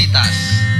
komunitas.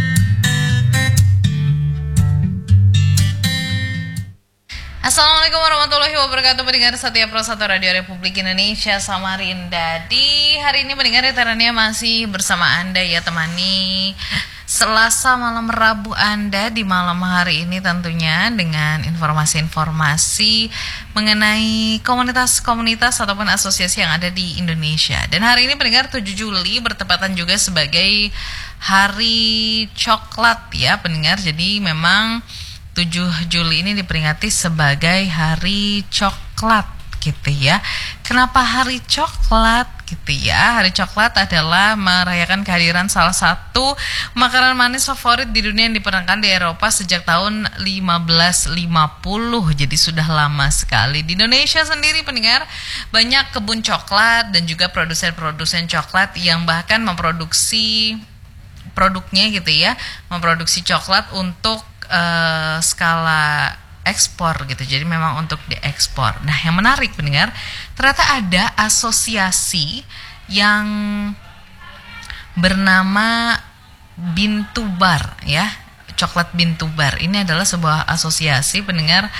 Assalamualaikum warahmatullahi wabarakatuh. Pendengar setia Pro 1 Radio Republik Indonesia Samarinda. Di hari ini pendengar Eterania masih bersama Anda ya, temani Selasa malam Rabu Anda di malam hari ini tentunya dengan informasi-informasi mengenai komunitas-komunitas ataupun asosiasi yang ada di Indonesia. Dan hari ini pendengar 7 Juli bertepatan juga sebagai Hari Coklat ya pendengar. Jadi memang 7 Juli ini diperingati sebagai Hari Coklat gitu ya. Kenapa Hari Coklat gitu ya? Hari Coklat adalah merayakan kehadiran salah satu makanan manis favorit di dunia yang diperkenalkan di Eropa sejak tahun 1550. Jadi sudah lama sekali. Di Indonesia sendiri pendengar banyak kebun coklat dan juga produsen-produsen coklat yang bahkan memproduksi produknya gitu ya, memproduksi coklat untuk skala ekspor gitu. Jadi memang untuk diekspor. Nah, yang menarik pendengar, ternyata ada asosiasi yang bernama Bintubar ya. Coklat Bintubar. Ini adalah sebuah asosiasi pendengar,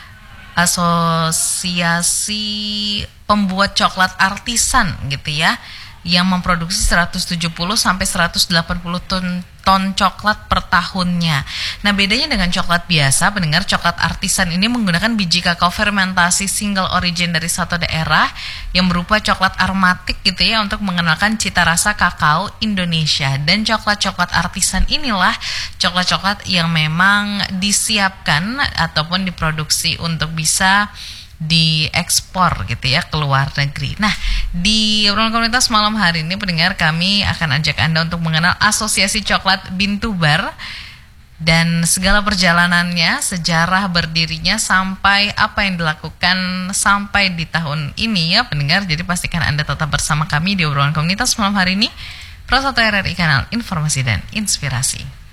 asosiasi pembuat coklat artisan gitu ya, yang memproduksi 170 sampai 180 ton coklat per tahunnya. Nah, bedanya dengan coklat biasa, pendengar, coklat artisan ini menggunakan biji kakao fermentasi single origin dari satu daerah yang berupa coklat aromatik gitu ya, untuk mengenalkan cita rasa kakao Indonesia. Dan coklat-coklat artisan inilah coklat-coklat yang memang disiapkan ataupun diproduksi untuk bisa diekspor gitu ya ke luar negeri. Nah, di ruang komunitas malam hari ini pendengar, kami akan ajak Anda untuk mengenal Asosiasi Coklat Bintubar dan segala perjalanannya, sejarah berdirinya sampai apa yang dilakukan sampai di tahun ini ya pendengar. Jadi pastikan Anda tetap bersama kami di ruang komunitas malam hari ini, Pro 1 RRI Kanal Informasi dan Inspirasi.